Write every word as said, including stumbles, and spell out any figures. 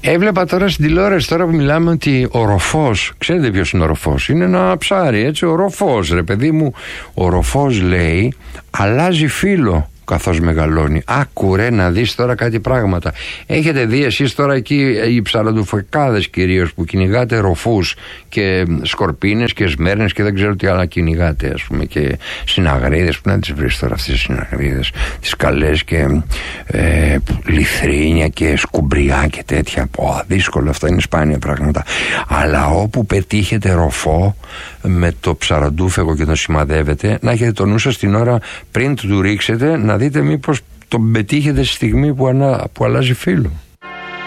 Έβλεπα τώρα στην τηλεόραση, τώρα που μιλάμε, ότι ο ροφός, ξέρετε ποιος είναι ο ροφός? Είναι ένα ψάρι, έτσι, ο ροφός, ρε παιδί μου. Ο ροφός, λέει, αλλάζει φύλο καθώς μεγαλώνει. Άκου ρε να δεις τώρα κάτι πράγματα. Έχετε δει εσείς τώρα εκεί οι ψαραντουφεκάδες κυρίως που κυνηγάτε ροφούς και σκορπίνες και σμέρνες και δεν ξέρω τι άλλα κυνηγάτε, ας πούμε, και συναγρίδες, που να τις βρεις τώρα αυτές τις συναγρίδες, τις καλές, και ε, λιθρίνια και σκουμπριά και τέτοια. Πω, δύσκολο, αυτά είναι σπάνια πράγματα. Αλλά όπου πετύχετε ροφό με το ψαραντούφεκο και τον σημαδεύετε, να έχετε το νου σας την ώρα πριν του ρίξετε, να δείτε μήπως τον πετύχετε στη στιγμή που, ανα, που αλλάζει φύλο.